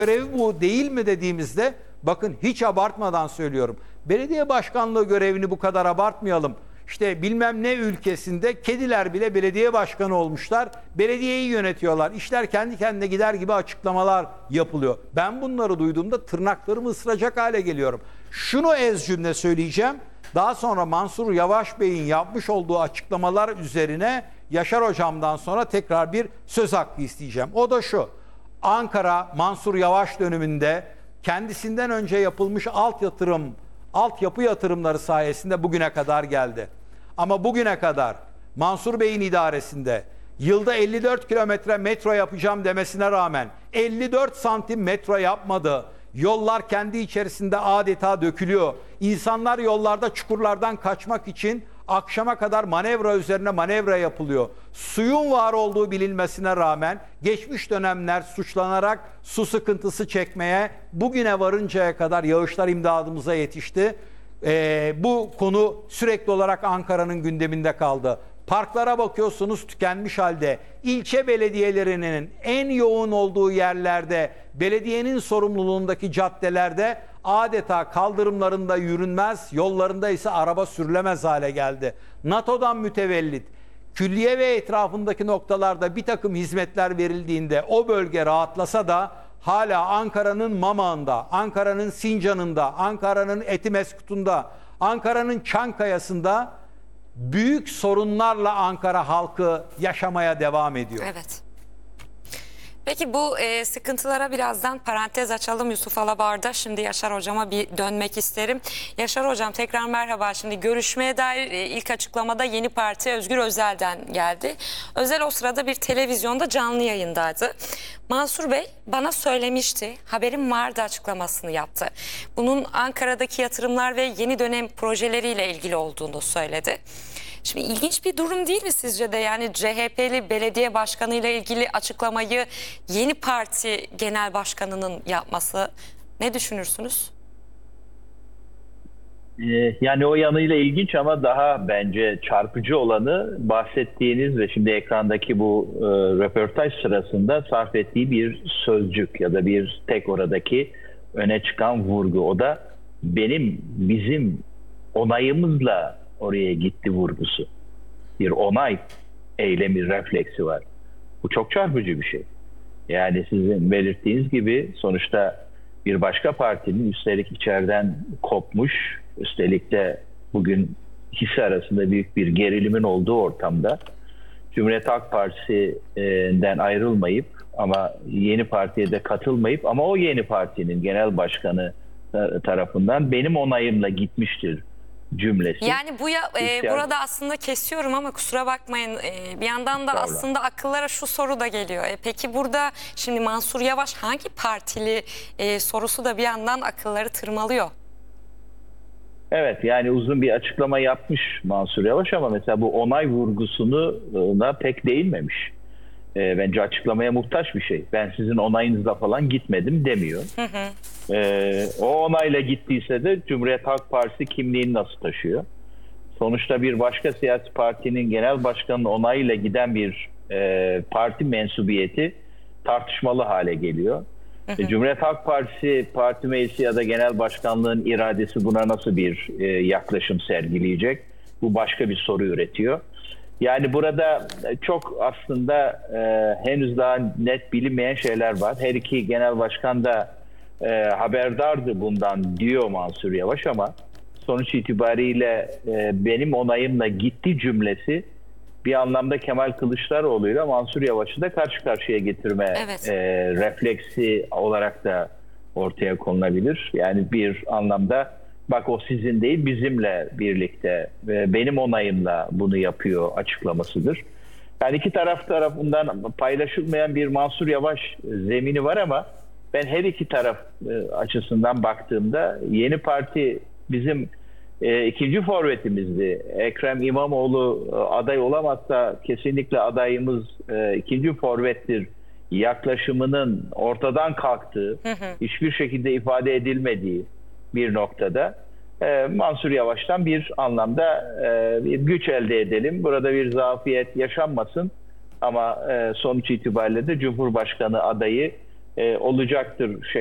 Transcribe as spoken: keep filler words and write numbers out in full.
görevi bu değil mi dediğimizde, bakın hiç abartmadan söylüyorum. Belediye başkanlığı görevini bu kadar abartmayalım. İşte bilmem ne ülkesinde kediler bile belediye başkanı olmuşlar. Belediyeyi yönetiyorlar. İşler kendi kendine gider gibi açıklamalar yapılıyor. Ben bunları duyduğumda tırnaklarımı ısıracak hale geliyorum. Şunu ez cümle söyleyeceğim. Daha sonra Mansur Yavaş Bey'in yapmış olduğu açıklamalar üzerine Yaşar Hocam'dan sonra tekrar bir söz hakkı isteyeceğim. O da şu: Ankara Mansur Yavaş döneminde kendisinden önce yapılmış alt yatırım, altyapı yatırımları sayesinde bugüne kadar geldi. Ama bugüne kadar Mansur Bey'in idaresinde yılda elli dört kilometre metro yapacağım demesine rağmen elli dört santim metro yapmadı. Yollar kendi içerisinde adeta dökülüyor. İnsanlar yollarda çukurlardan kaçmak için akşama kadar manevra üzerine manevra yapılıyor. Suyun var olduğu bilinmesine rağmen geçmiş dönemler suçlanarak su sıkıntısı çekmeye, bugüne varıncaya kadar yağışlar imdadımıza yetişti. Ee, bu konu sürekli olarak Ankara'nın gündeminde kaldı. Parklara bakıyorsunuz tükenmiş halde. İlçe belediyelerinin en yoğun olduğu yerlerde, belediyenin sorumluluğundaki caddelerde adeta kaldırımlarında yürünmez, yollarında ise araba sürülemez hale geldi. NATO'dan mütevellit külliye ve etrafındaki noktalarda bir takım hizmetler verildiğinde o bölge rahatlasa da hala Ankara'nın Mamağı'nda, Ankara'nın Sincan'ında, Ankara'nın Etimeskut'unda, Ankara'nın Çankaya'sında büyük sorunlarla Ankara halkı yaşamaya devam ediyor. Evet. Peki bu e, sıkıntılara birazdan parantez açalım Yusuf Alabar'da. Şimdi Yaşar Hocam'a bir dönmek isterim. Yaşar Hocam tekrar merhaba. Şimdi görüşmeye dair e, ilk açıklamada Yeni Parti Özgür Özel'den geldi. Özel o sırada bir televizyonda canlı yayındaydı. Mansur Bey bana söylemişti, haberim vardı açıklamasını yaptı. Bunun Ankara'daki yatırımlar ve yeni dönem projeleriyle ilgili olduğunu söyledi. Şimdi ilginç bir durum değil mi sizce de, yani C H P'li belediye başkanı ile ilgili açıklamayı Yeni Parti Genel Başkanı'nın yapması, ne düşünürsünüz? Ee, yani o yanıyla ilginç ama daha bence çarpıcı olanı bahsettiğiniz ve şimdi ekrandaki bu e, röportaj sırasında sarf ettiği bir sözcük ya da bir tek oradaki öne çıkan vurgu. O da benim, bizim onayımızla oraya gitti vurgusu. Bir onay eylemi, refleksi var. Bu çok çarpıcı bir şey. Yani sizin belirttiğiniz gibi sonuçta bir başka partinin üstelik içeriden kopmuş, üstelik de bugün ikisi arasında büyük bir gerilimin olduğu ortamda Cumhuriyet Halk Partisi'nden ayrılmayıp ama Yeni Parti'ye de katılmayıp ama o Yeni Parti'nin genel başkanı tarafından benim onayımla gitmiştir cümlesi. Yani bu ya, e, burada aslında kesiyorum ama kusura bakmayın, e, bir yandan da aslında akıllara şu soru da geliyor. E, peki burada şimdi Mansur Yavaş hangi partili e, sorusu da bir yandan akılları tırmalıyor. Evet, yani uzun bir açıklama yapmış Mansur Yavaş ama mesela bu onay vurgusuna pek değinmemiş. E, bence açıklamaya muhtaç bir şey. Ben sizin onayınızla falan gitmedim demiyor. Hı hı. E, o onayla gittiyse de Cumhuriyet Halk Partisi kimliğini nasıl taşıyor? Sonuçta bir başka siyasi partinin genel başkanının onayıyla giden bir e, parti mensubiyeti tartışmalı hale geliyor. Hı hı. E, Cumhuriyet Halk Partisi parti meclisi ya da genel başkanlığın iradesi buna nasıl bir e, yaklaşım sergileyecek? Bu başka bir soru üretiyor. Yani burada çok aslında e, henüz daha net bilinmeyen şeyler var. Her iki genel başkan da e, haberdardı bundan diyor Mansur Yavaş ama sonuç itibariyle e, benim onayımla gitti cümlesi bir anlamda Kemal Kılıçdaroğlu ile Mansur Yavaş'ı da karşı karşıya getirme evet. e, refleksi olarak da ortaya konulabilir. Yani bir anlamda bak o sizin değil bizimle birlikte ve benim onayımla bunu yapıyor açıklamasıdır. Yani iki taraf tarafından paylaşılmayan bir Mansur Yavaş zemini var ama ben her iki taraf açısından baktığımda Yeni Parti bizim e, ikinci forvetimizdi. Ekrem İmamoğlu aday olamazsa kesinlikle adayımız e, ikinci forvettir yaklaşımının ortadan kalktığı, hı hı. hiçbir şekilde ifade edilmediği bir noktada e, Mansur Yavaş'tan bir anlamda e, bir güç elde edelim. Burada bir zafiyet yaşanmasın ama e, sonuç itibariyle de Cumhurbaşkanı adayı e, olacaktır